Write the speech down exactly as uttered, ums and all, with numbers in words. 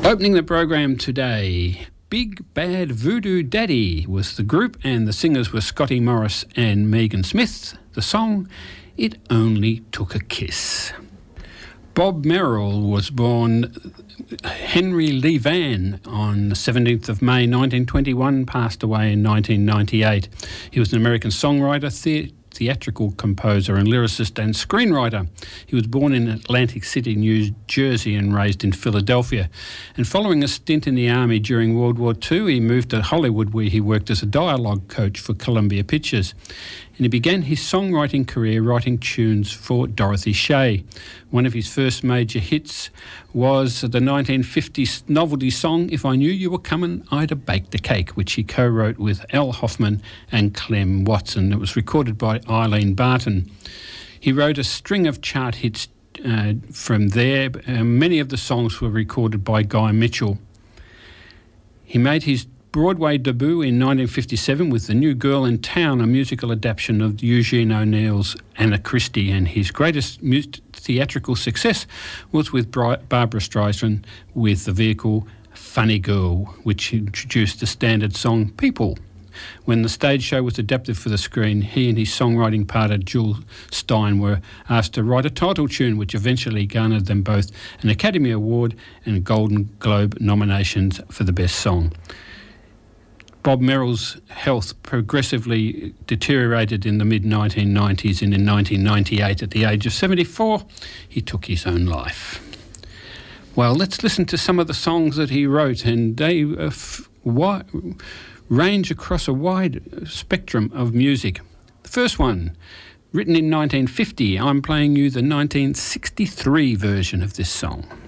Opening the program today, Big Bad Voodoo Daddy was the group, and the singers were Scotty Morris and Megan Smith. The song, It Only Took a Kiss. Bob Merrill was born Henry Lee Van on the seventeenth of May nineteen twenty-one, passed away in nineteen ninety-eight. He was an American songwriter, the- theatrical composer and lyricist and screenwriter. He was born in Atlantic City, New Jersey, and raised in Philadelphia. And following a stint in the Army during World War Two, he moved to Hollywood, where he worked as a dialogue coach for Columbia Pictures. And he began his songwriting career writing tunes for Dorothy Shay. One of his first major hits was the nineteen fifties novelty song, If I Knew You Were Coming, I'd a Baked a Cake, which he co-wrote with Al Hoffman and Clem Watson. It was recorded by Eileen Barton. He wrote a string of chart hits uh, from there. Uh, many of the songs were recorded by Guy Mitchell. He made his Broadway debut in nineteen fifty-seven with The New Girl in Town, a musical adaptation of Eugene O'Neill's Anna Christie, and his greatest mu- theatrical success was with Bri- Barbra Streisand with the vehicle Funny Girl, which introduced the standard song People. When the stage show was adapted for the screen, he and his songwriting partner Jules Stein were asked to write a title tune, which eventually garnered them both an Academy Award and Golden Globe nominations for the best song. Bob Merrill's health progressively deteriorated in the mid nineteen nineties, and in nineteen ninety-eight, at the age of seventy-four, he took his own life. Well, let's listen to some of the songs that he wrote, and they uh, f- wi- range across a wide spectrum of music. The first one, written in nineteen fifty, I'm playing you the nineteen sixty-three version of this song.